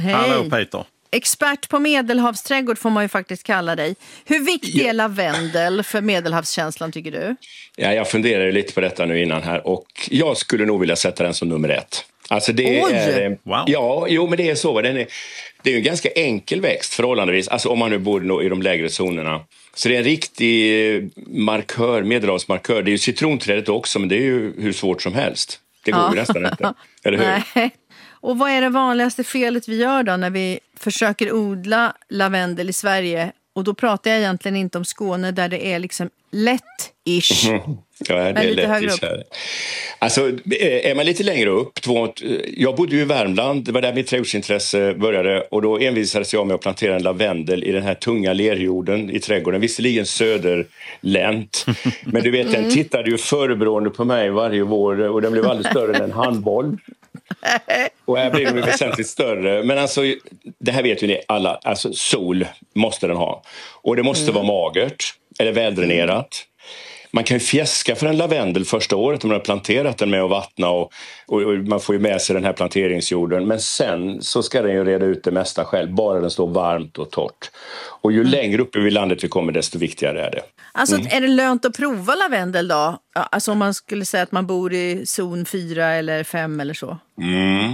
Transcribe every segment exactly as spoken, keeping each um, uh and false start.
Hej. Hallå Peter. Expert på medelhavsträdgård får man ju faktiskt kalla dig. Hur viktig är lavendel för medelhavskänslan tycker du? Ja, jag funderar lite på detta nu innan här och jag skulle nog vilja sätta den som nummer ett. Alltså det Oj! är, Wow. Ja, jo men det är så. Den är, det är ju en ganska enkel växt förhållandevis, alltså om man nu bor i de lägre zonerna. Så det är en riktig markör, medelhavsmarkör. Det är ju citronträdet också, men det är ju hur svårt som helst. Det går Ja. ju nästan inte, eller hur? Nej. Och vad är det vanligaste felet vi gör då när vi försöker odla lavendel i Sverige? Och då pratar jag egentligen inte om Skåne där det är liksom lätt-ish. Ja, det är lite högre lätt upp. här. Alltså, är man lite längre upp, två, jag bodde ju i Värmland, det var där mitt trädgårdsintresse började och då envisades jag med att plantera en lavendel i den här tunga lerjorden i trädgården, visserligen söderlänt, men du vet, Mm. den tittade ju förebrående på mig varje vår och den blev aldrig större än en handboll. Och här blir den ju väsentligt större. Men alltså, det här vet ju ni alla, alltså sol måste den ha. Och det måste mm. vara magert eller väldränerat. Man kan ju fjäska för en lavendel första året om man har planterat den med att vattna och, och, och man får ju med sig den här planteringsjorden. Men sen så ska den ju reda ut det mesta själv, bara den står varmt och torrt. Och ju mm. längre upp i landet vi kommer desto viktigare är det. Alltså Mm. är det lönt att prova lavendel då? Alltså om man skulle säga att man bor i zon fyra eller fem eller så. Mm.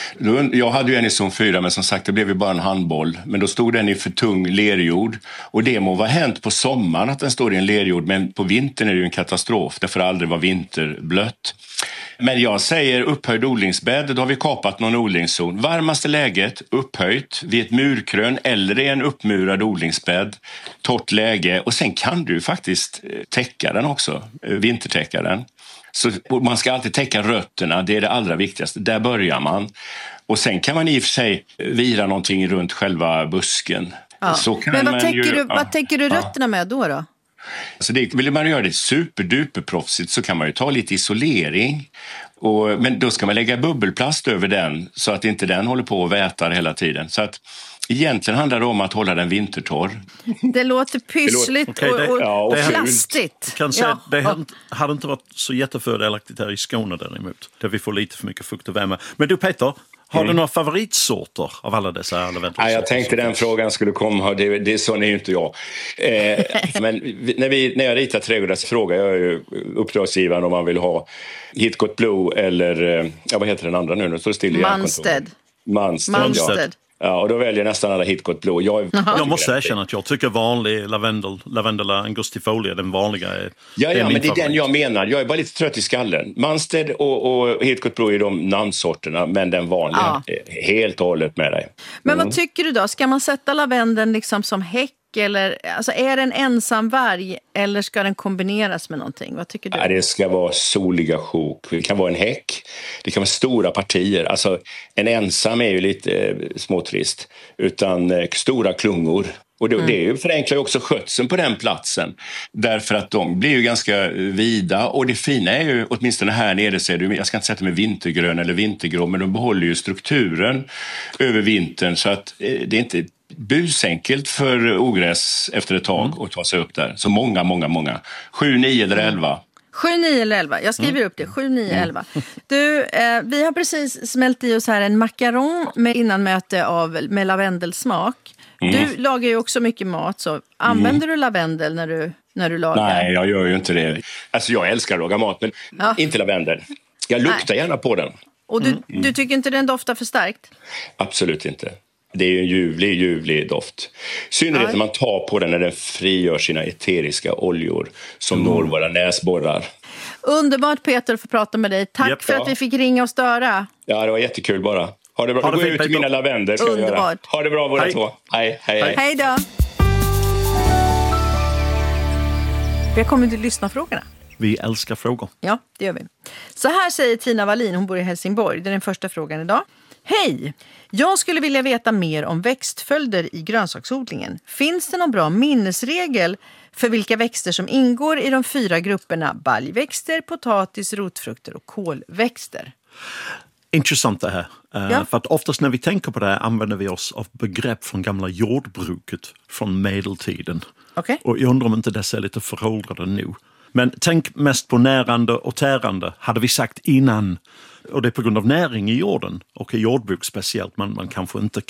Jag hade ju en i zon fyra, men som sagt det blev ju bara en handboll. Men då stod den i för tung lerjord. Och det må vara hänt på sommaren att den står i en lerjord, men på vintern är det ju en katastrof. Det får aldrig vara vinterblött. Men jag säger upphöjd odlingsbädd, då har vi kapat någon odlingszon. Varmaste läget upphöjt vid ett murkrön eller i en uppmurad odlingsbädd. Torrt läge och sen kan du faktiskt täcka den också, vintertäcka den. Så man ska alltid täcka rötterna, det är det allra viktigaste. Där börjar man. Och sen kan man i och för sig vira någonting runt själva busken. Ja. Så kan Men vad man tänker, ju, du, ja. vad tänker du rötterna med då då? Så det, vill man göra det superduperproffsigt så kan man ju ta lite isolering. Och, men då ska man lägga bubbelplast över den så att inte den håller på och vätar hela tiden. Så att egentligen handlar det om att hålla den vintertorr. Det låter pyssligt Okej, det- och, och, ja, och och fult. plastigt. Kan säga, Ja. det hade, hade inte varit så jättefördelaktigt här i Skåne däremot. Där vi får lite för mycket fukt och värme. Men du Peter, har Mm. du några favoritsorter av alla dessa lavendel? Ja, jag tänkte den frågan skulle komma. Det, det är så är ju inte jag. Eh, men vi, när, vi, när jag ritar trädgårdar så frågar jag ju uppdragsgivaren om man vill ha Hitgott Blue eller, ja, vad heter den andra nu? Nu står det still i Mansted. Mansted, Mansted. ja. Ja, och då väljer nästan alla Hitgott Blue. Jag, Jag måste erkänna att jag tycker vanlig lavendel, lavendula angustifolia, den vanliga är, Ja, är ja min men det är favorit. den jag menar. Jag är bara lite trött i skallen. Mansted och, och Hitgott Blue är de namnsorterna, men den vanliga. Ja. Helt och hållet med dig. Men vad tycker du då? Ska man sätta lavendeln liksom som häck? Eller, alltså är det en ensam varg eller ska den kombineras med någonting? Vad tycker du? Ja, det ska vara soliga sjok. Det kan vara en häck. Det kan vara stora partier. Alltså, en ensam är ju lite eh, småtrist. Utan eh, stora klungor. Och det, mm. det är ju, förenklar ju också skötseln på den platsen. Därför att de blir ju ganska vida. Och det fina är ju, åtminstone här nere så är det, jag ska inte sätta med vintergrön eller vintergrå, men de behåller ju strukturen över vintern. Så att eh, det är inte busenkelt för ogräs efter ett tag mm. att ta sig upp där. Så många, många, många. Sju, nio eller elva. Sju, nio eller elva. Jag skriver mm. upp det. Sju, nio, elva. Du, eh, vi har precis smält i oss här en macaron med innanmöte av, med lavendelsmak. Mm. Du lagar ju också mycket mat. Så använder mm. du lavendel när du, när du lagar? Nej, jag gör ju inte det. Alltså jag älskar att laga mat, men ja. inte lavendel. Jag luktar Nej. gärna på den. Och du, mm. du tycker inte den doftar för starkt? Absolut inte. Det är ju en ljuvlig, ljuvlig doft. Synnerhet när man tar på den när den frigör sina eteriska oljor som mm. når våra näsborrar. Underbart Peter att få prata med dig. Tack yep. för att vi fick ringa och störa. Ja, det var jättekul bara. Ha det bra. Ha det Gå ut till mina lavender. Ska Underbart. Jag göra. Ha det bra båda hej. två. Hej, hej, hej. Hej då. Vi har kommit till lyssnarfrågorna. Vi älskar frågor. Ja, det gör vi. Så här säger Tina Wallin, hon bor i Helsingborg. Det är den första frågan idag. Hej! Jag skulle vilja veta mer om växtföljder i grönsaksodlingen. Finns det någon bra minnesregel för vilka växter som ingår i de fyra grupperna baljväxter, potatis, rotfrukter och kolväxter? Intressant det här. Ja. Uh, för att oftast när vi tänker på det här använder vi oss av begrepp från gamla jordbruket från medeltiden. Okay. Och jag undrar om inte dessa är lite föråldrade nu. Men tänk mest på närande och tärande hade vi sagt innan. Och det är på grund av näring i jorden och i jordbruk speciellt. Man, man kanske inte